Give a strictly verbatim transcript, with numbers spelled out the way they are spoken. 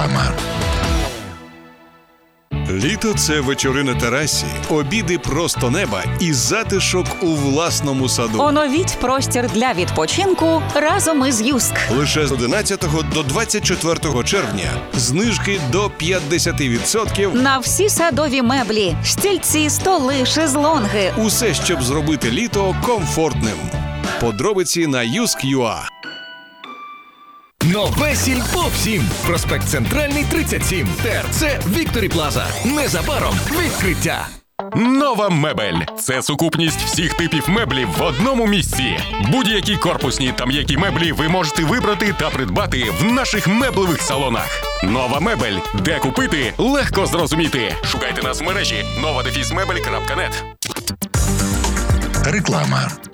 Реклама. Літо – це вечори на терасі, обіди просто неба і затишок у власному саду. Оновіть простір для відпочинку разом із Юск. Лише з одинадцятого до двадцять четвертого червня знижки до п'ятдесят відсотків На всі садові меблі, стільці, столи, шезлонги. Усе, щоб зробити літо комфортним. Подробиці на юск крапка ю а. Нове Сільпо всім. Проспект Центральний, тридцять сім. ТРЦ Вікторі Плаза. Незабаром відкриття. Нова мебель – це сукупність всіх типів меблів в одному місці. Будь-які корпусні та м'які меблі ви можете вибрати та придбати в наших меблевих салонах. Нова мебель. Де купити? Легко зрозуміти. Шукайте нас в мережі нова дефіс мебель крапка нет. Реклама.